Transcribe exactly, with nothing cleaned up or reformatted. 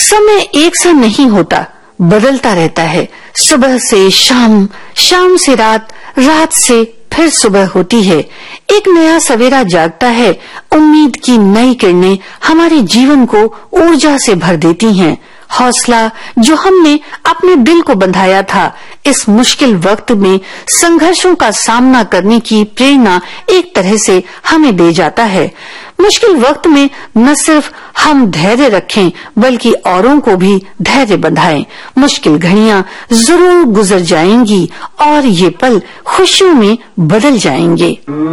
समय एक सा नहीं होता, बदलता रहता है। सुबह से शाम, शाम से रात, रात से फिर सुबह होती है। एक नया सवेरा जागता है। उम्मीद की नई किरणें हमारे जीवन को ऊर्जा से भर देती हैं। हौसला जो हमने अपने दिल को बंधाया था, इस मुश्किल वक्त में संघर्षों का सामना करने की प्रेरणा एक तरह से हमें दे जाता है। मुश्किल वक्त में न सिर्फ हम धैर्य रखें, बल्कि औरों को भी धैर्य बंधाएं। मुश्किल घड़ियां जरूर गुजर जाएंगी और ये पल खुशियों में बदल जाएंगे।